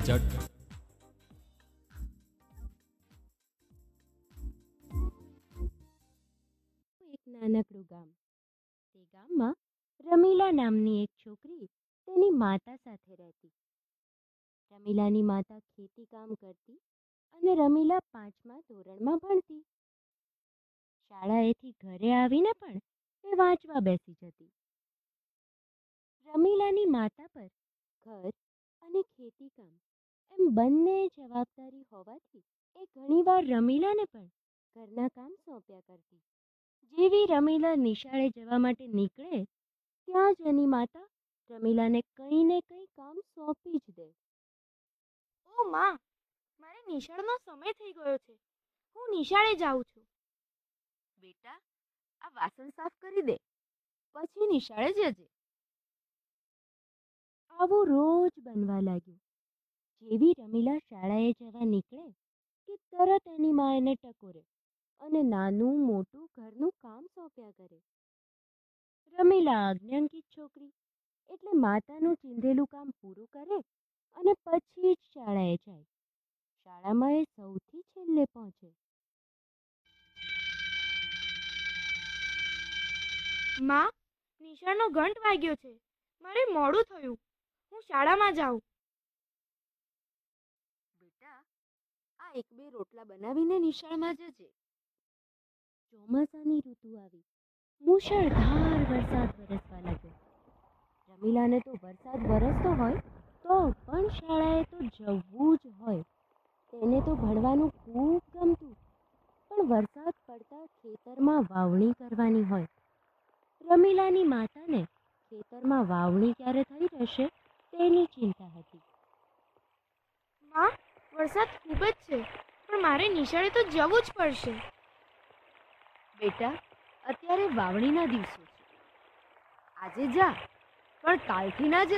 ચટ. એક નાનકડું ગામ. તે ગામમાં રમીલા નામની એક છોકરી તેની માતા સાથે રહેતી. રમીલાની માતા ખેતી કામ કરતી અને રમીલા 5મા ધોરણમાં ભણતી. શાળાએથી ઘરે આવીને પણ તે વાંચવા બેસી જતી. રમીલાની માતા પર ઘર અને ખેતી કામ એમ બંને જવાબદારી હોવાથી એ ઘણીવાર રમીલાને પણ ઘરના કામ સોંપ્યા કરતી. જેવી રમીલા નિશાળે જવા માટે નીકળે ત્યાં જ એની માતા રમીલાને કંઈ ને કંઈ કામ સોંપી જ દે. ઓ માં, મારે નિશાળનો સમય થઈ ગયો છે. હું નિશાળે જાઉં છું. બેટા, આ વાસણ સાફ કરી દે, પછી નિશાળે જજે. આવું રોજ બનવા લાગ્યું. જેવી રમીલા શાળાએ જવા નીકળે કે તરત એની મા એને ટકોરે અને નાનું મોટું ઘરનું કામ સોંપ્યા કરે. રમીલા આજ્ઞાંકિત છોકરી એટલે માતાનું ચીંધેલું કામ પૂરું કરે અને પછી જ શાળાએ જાય. શાળામાં એ સૌથી છેલ્લે પહોંચે. માં, નિશાળનો ઘંટ વાગ્યો છે. મારે મોડું થયું. હું શાળામાં જાઉં. બેટા, આ 1-2 રોટલા બનાવીને નિશાળમાં જજે. ચોમાસાની ઋતુ આવી. મુશળધાર વરસાદ વરસવા લાગ્યો. રમીલાને તો વરસાદ વરસતો હોય તો પણ શાળાએ તો જવું જ હોય. તેને તો ભણવાનું ખૂબ ગમતું, પણ વરસાદ પડતા ખેતરમાં વાવણી કરવાની હોય. રમીલાની માતાને ખેતરમાં વાવણી ક્યારે થઈ રહેશે તેની ચિંતા હતી. માં, વરસાદ ખૂબ જ છે, પણ મારે નિશાળે તો જવું જ પડશે. બેટા, અત્યારે વાવણીના દિવસો છે. આજે જા, પણ કાલથી ના જતી.